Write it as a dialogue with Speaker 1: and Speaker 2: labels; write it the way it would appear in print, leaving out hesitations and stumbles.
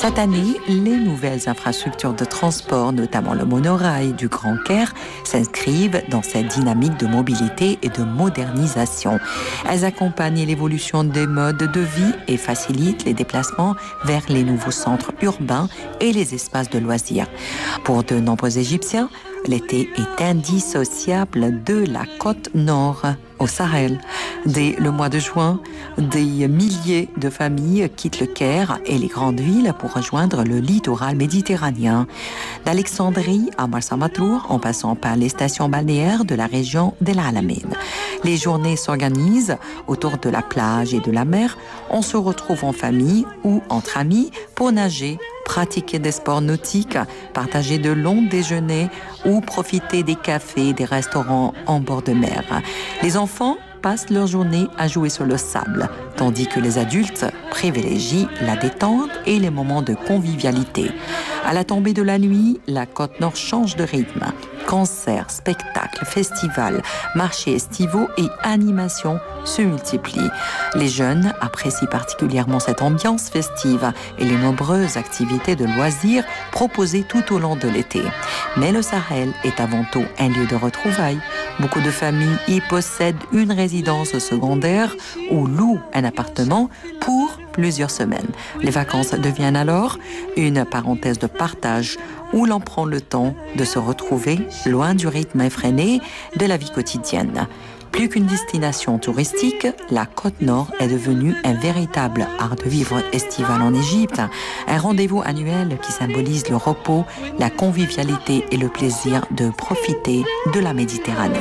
Speaker 1: Cette année, les nouvelles infrastructures de transport, notamment le monorail du Grand Caire, s'inscrivent dans cette dynamique de mobilité et de modernisation. Elles accompagnent l'évolution des modes de vie et facilitent les déplacements vers les nouveaux centres urbains et les espaces de loisirs. Pour de nombreux Égyptiens, l'été est indissociable de la côte nord au Sahel. Dès le mois de juin, des milliers de familles quittent le Caire et les grandes villes pour rejoindre le littoral méditerranéen. D'Alexandrie à Marsa Matruh, en passant par les stations balnéaires de la région d'El Alamein. Les journées s'organisent autour de la plage et de la mer. On se retrouve en famille ou entre amis pour nager, pratiquer des sports nautiques, partager de longs déjeuners ou profiter des cafés et des restaurants en bord de mer. Les enfants passent leur journée à jouer sur le sable, tandis que les adultes privilégient la détente et les moments de convivialité. À la tombée de la nuit, la côte nord change de rythme. Concerts, spectacles, festivals, marchés estivaux et animations se multiplient. Les jeunes apprécient particulièrement cette ambiance festive et les nombreuses activités de loisirs proposées tout au long de l'été. Mais le Sahel est avant tout un lieu de retrouvailles. Beaucoup de familles y possèdent une résidence secondaire ou louent un appartement pour plusieurs semaines. Les vacances deviennent alors une parenthèse de partage où l'on prend le temps de se retrouver loin du rythme effréné de la vie quotidienne. Plus qu'une destination touristique, la côte nord est devenue un véritable art de vivre estival en Égypte, un rendez-vous annuel qui symbolise le repos, la convivialité et le plaisir de profiter de la Méditerranée.